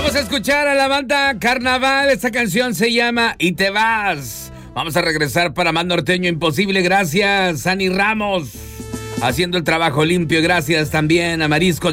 Vamos a escuchar a la banda Carnaval. Esta canción se llama Y te vas. Vamos a regresar para más norteño imposible. Gracias, Ani Ramos, haciendo el trabajo limpio. Gracias también a Marisco